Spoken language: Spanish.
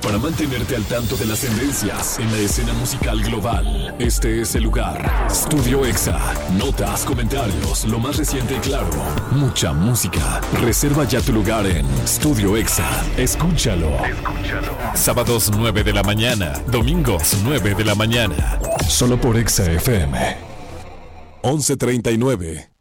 Para mantenerte al tanto de las tendencias en la escena musical global, este es el lugar. Estudio Exa. Notas, comentarios, lo más reciente y claro. Mucha música. Reserva ya tu lugar en Estudio Exa. Escúchalo. Sábados 9 de la mañana. Domingos 9 de la mañana. Solo por Exa FM. 11:39.